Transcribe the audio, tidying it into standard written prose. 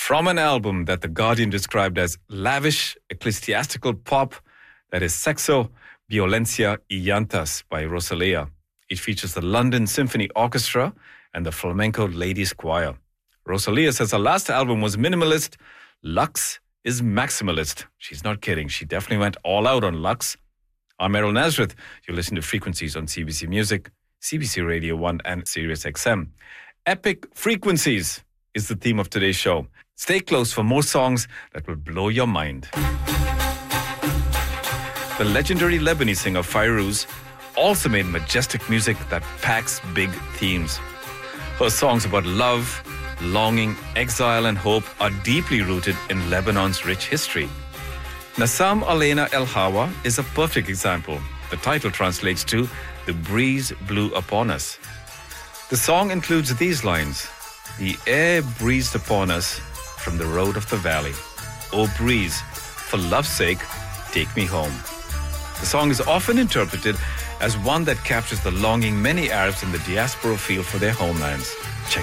From an album that The Guardian described as lavish ecclesiastical pop, that is Sexo, Violencia y Llantas by Rosalía. It features the London Symphony Orchestra and the Flamenco Ladies Choir. Rosalía says her last album was minimalist. Lux is maximalist. She's not kidding. She definitely went all out on Lux. I'm Errol Nazareth. You're listening to Frequencies on CBC Music, CBC Radio 1 and Sirius XM. Epic Frequencies is the theme of today's show. Stay close for more songs that will blow your mind. The legendary Lebanese singer Fairuz also made majestic music that packs big themes. Her songs about love, longing, exile and hope are deeply rooted in Lebanon's rich history. Nassam Alena El Hawa is a perfect example. The title translates to The Breeze Blew Upon Us. The song includes these lines: The air breezed upon us from the road of the valley. Oh breeze, for love's sake, take me home. The song is often interpreted as one that captures the longing many Arabs in the diaspora feel for their homelands. Check